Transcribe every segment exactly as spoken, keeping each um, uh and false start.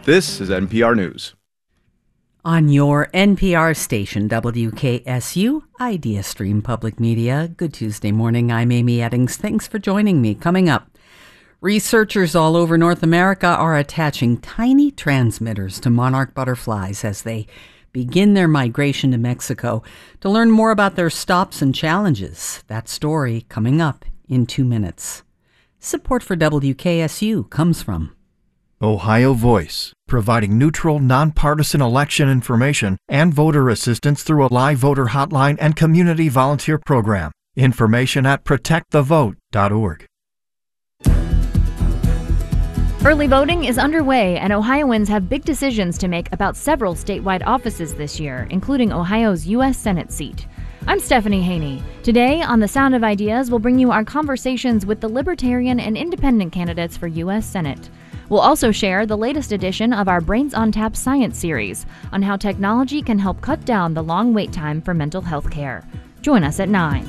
This is N P R News. On your N P R station, W K S U, Idea Stream Public Media. Good Tuesday morning. I'm Amy Eddings. Thanks for joining me. Coming up, researchers all over North America are attaching tiny transmitters to monarch butterflies as they begin their migration to Mexico. To learn more about their stops and challenges, that story coming up in two minutes. Support for W K S U comes from Ohio Voice, providing neutral, nonpartisan election information and voter assistance through a live voter hotline and community volunteer program. Information at protect the vote dot org. Early voting is underway, and Ohioans have big decisions to make about several statewide offices this year, including Ohio's U S Senate seat. I'm Stephanie Haney. Today, on The Sound of Ideas, we'll bring you our conversations with the Libertarian and Independent candidates for U S Senate. We'll also share the latest edition of our Brains on Tap Science series on how technology can help cut down the long wait time for mental health care. Join us at nine.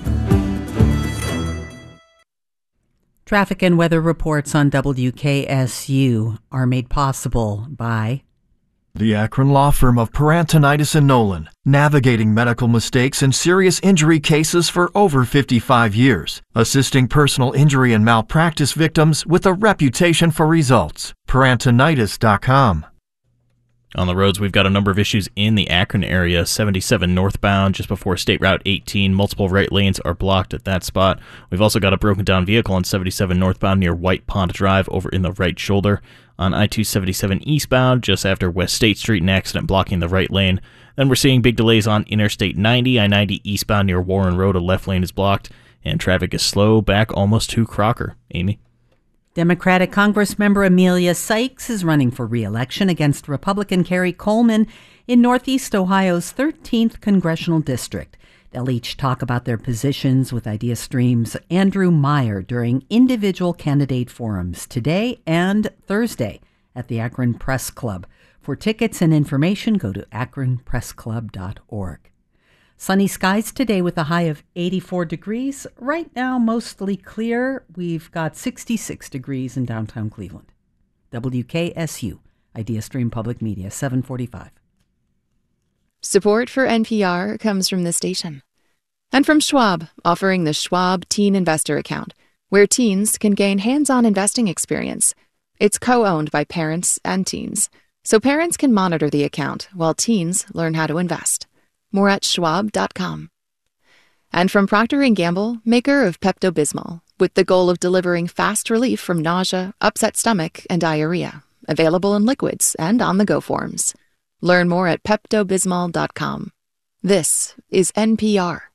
Traffic and weather reports on W K S U are made possible by the Akron law firm of Perantonitis and Nolan, navigating medical mistakes and serious injury cases for over fifty-five years, assisting personal injury and malpractice victims with a reputation for results. Perantonitis dot com. On the roads, we've got a number of issues in the Akron area. seventy-seven northbound, just before State Route eighteen. Multiple right lanes are blocked at that spot. We've also got a broken down vehicle on seventy-seven northbound near White Pond Drive over in the right shoulder. On I two seventy-seven eastbound, just after West State Street, an accident blocking the right lane. Then we're seeing big delays on Interstate ninety. I ninety eastbound near Warren Road, a left lane is blocked. And traffic is slow back almost to Crocker. Amy? Democratic Congressmember Amelia Sykes is running for re-election against Republican Kerry Coleman in Northeast Ohio's thirteenth Congressional District. They'll each talk about their positions with Idea Stream's Andrew Meyer during individual candidate forums today and Thursday at the Akron Press Club. For tickets and information, go to akron press club dot org. Sunny skies today with a high of eighty-four degrees. Right now, mostly clear. We've got sixty-six degrees in downtown Cleveland. W K S U, Idea Stream Public Media, seven forty-five. Support for N P R comes from the station. And from Schwab, offering the Schwab Teen Investor Account, where teens can gain hands-on investing experience. It's co-owned by parents and teens, so parents can monitor the account while teens learn how to invest. More at schwab dot com. And from Procter and Gamble, maker of Pepto-Bismol, with the goal of delivering fast relief from nausea, upset stomach, and diarrhea. Available in liquids and on-the-go forms. Learn more at pepto bismol dot com. This is N P R.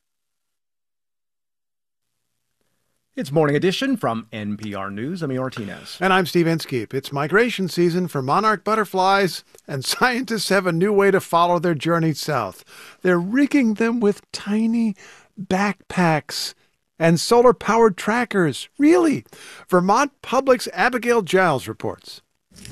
It's Morning Edition from N P R News. I'm Martinez. And I'm Steve Inskeep. It's migration season for monarch butterflies, and scientists have a new way to follow their journey south. They're rigging them with tiny backpacks and solar-powered trackers. Really? Vermont Public's Abigail Giles reports.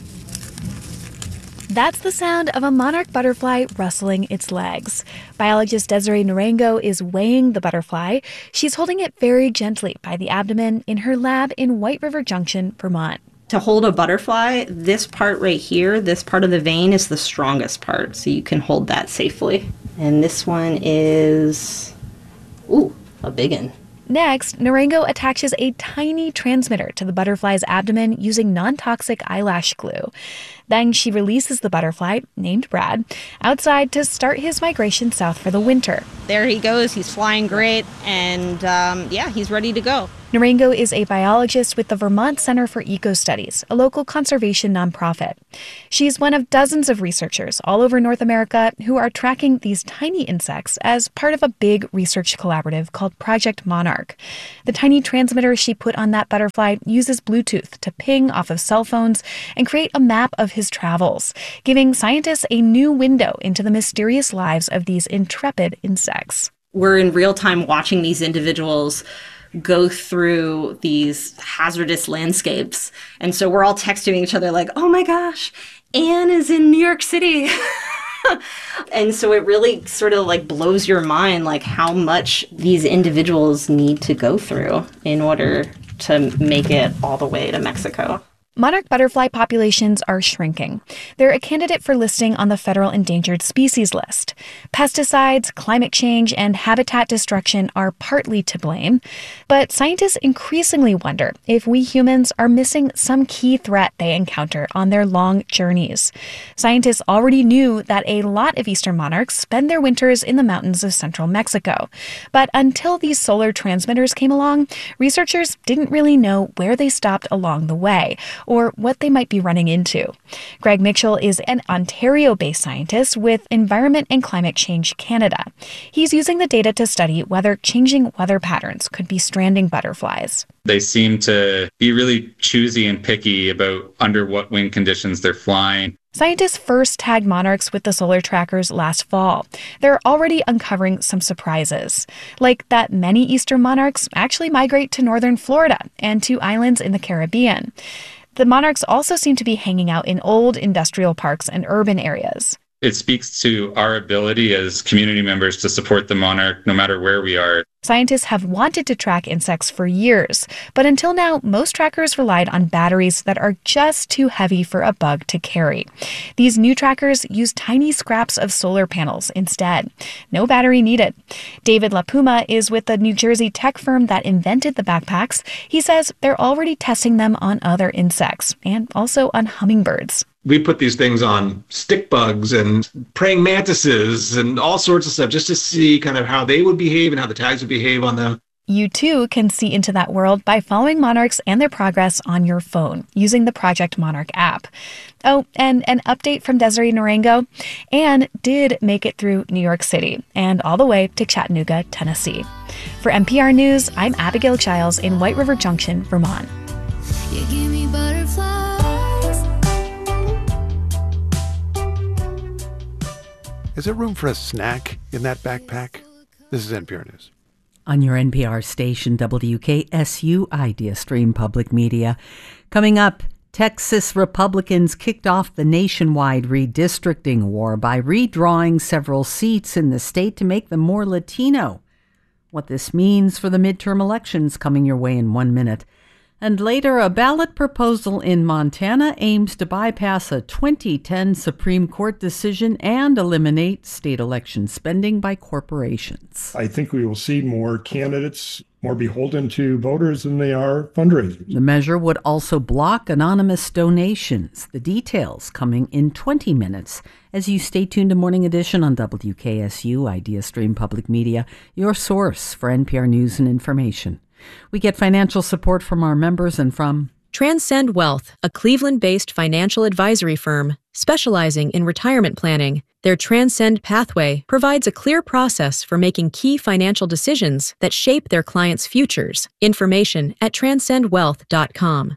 That's the sound of a monarch butterfly rustling its legs. Biologist Desiree Narango is weighing the butterfly. She's holding it very gently by the abdomen in her lab in White River Junction, Vermont. To hold a butterfly, this part right here, this part of the vein is the strongest part, so you can hold that safely. And this one is, ooh, a big one. Next, Narango attaches a tiny transmitter to the butterfly's abdomen using non-toxic eyelash glue. Then she releases the butterfly, named Brad, outside to start his migration south for the winter. There he goes. He's flying great, and um, yeah, he's ready to go. Narango is a biologist with the Vermont Center for Eco Studies, a local conservation nonprofit. She's one of dozens of researchers all over North America who are tracking these tiny insects as part of a big research collaborative called Project Monarch. The tiny transmitter she put on that butterfly uses Bluetooth to ping off of cell phones and create a map of his travels, giving scientists a new window into the mysterious lives of these intrepid insects. We're in real time watching these individuals go through these hazardous landscapes. And so we're all texting each other like, oh my gosh, Anne is in New York City. And so it really sort of like blows your mind, like how much these individuals need to go through in order to make it all the way to Mexico. Monarch butterfly populations are shrinking. They're a candidate for listing on the federal endangered species list. Pesticides, climate change, and habitat destruction are partly to blame, but scientists increasingly wonder if we humans are missing some key threat they encounter on their long journeys. Scientists already knew that a lot of eastern monarchs spend their winters in the mountains of central Mexico, but until these solar transmitters came along, researchers didn't really know where they stopped along the way, or what they might be running into. Greg Mitchell is an Ontario-based scientist with Environment and Climate Change Canada. He's using the data to study whether changing weather patterns could be stranding butterflies. They seem to be really choosy and picky about under what wind conditions they're flying. Scientists first tagged monarchs with the solar trackers last fall. They're already uncovering some surprises, like that many eastern monarchs actually migrate to northern Florida and to islands in the Caribbean. The monarchs also seem to be hanging out in old industrial parks and urban areas. It speaks to our ability as community members to support the monarch no matter where we are. Scientists have wanted to track insects for years, but until now, most trackers relied on batteries that are just too heavy for a bug to carry. These new trackers use tiny scraps of solar panels instead. No battery needed. David LaPuma is with the New Jersey tech firm that invented the backpacks. He says they're already testing them on other insects and also on hummingbirds. We put these things on stick bugs and praying mantises and all sorts of stuff just to see kind of how they would behave and how the tags would behave on them. You too can see into that world by following monarchs and their progress on your phone using the Project Monarch app. Oh, and an update from Desiree Narango. Anne did make it through New York City and all the way to Chattanooga, Tennessee. For N P R News, I'm Abigail Giles in White River Junction, Vermont. You give me butterflies. Is there room for a snack in that backpack? This is N P R News. On your N P R station, W K S U Idea Stream Public Media. Coming up, Texas Republicans kicked off the nationwide redistricting war by redrawing several seats in the state to make them more Latino. What this means for the midterm elections coming your way in one minute. And later, a ballot proposal in Montana aims to bypass a twenty ten Supreme Court decision and eliminate state election spending by corporations. I think we will see more candidates more beholden to voters than they are fundraisers. The measure would also block anonymous donations. The details coming in twenty minutes as you stay tuned to Morning Edition on W K S U Idea Stream Public Media, your source for N P R news and information. We get financial support from our members and from Transcend Wealth, a Cleveland-based financial advisory firm specializing in retirement planning. Their Transcend Pathway provides a clear process for making key financial decisions that shape their clients' futures. Information at transcend wealth dot com.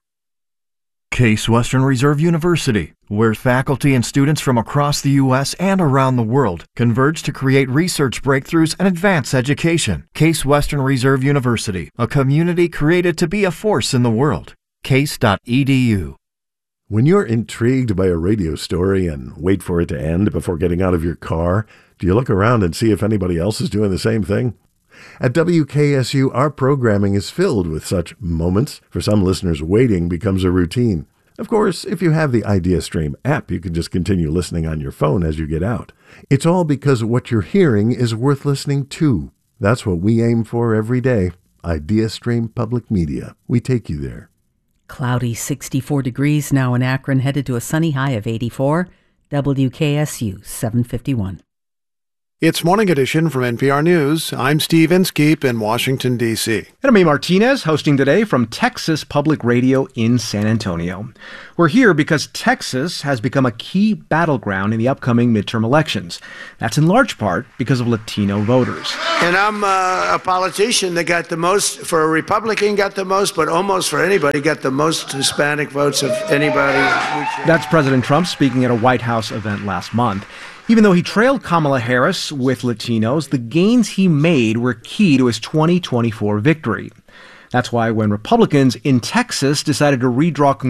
Case Western Reserve University, where faculty and students from across the U S and around the world converge to create research breakthroughs and advance education. Case Western Reserve University, a community created to be a force in the world. case dot e d u. When you're intrigued by a radio story and wait for it to end before getting out of your car, do you look around and see if anybody else is doing the same thing? At W K S U, our programming is filled with such moments. For some listeners, waiting becomes a routine. Of course, if you have the IdeaStream app, you can just continue listening on your phone as you get out. It's all because what you're hearing is worth listening to. That's what we aim for every day. IdeaStream Public Media. We take you there. Cloudy, sixty-four degrees now in Akron, headed to a sunny high of eighty-four. W K S U seven fifty-one. It's Morning Edition from N P R News. I'm Steve Inskeep in Washington, D C. And I'm Amy Martinez, hosting today from Texas Public Radio in San Antonio. We're here because Texas has become a key battleground in the upcoming midterm elections. That's in large part because of Latino voters. And I'm uh, a politician that got the most, for a Republican got the most, but almost for anybody got the most Hispanic votes of anybody. That's President Trump speaking at a White House event last month. Even though he trailed Kamala Harris with Latinos, the gains he made were key to his twenty twenty-four victory. That's why when Republicans in Texas decided to redraw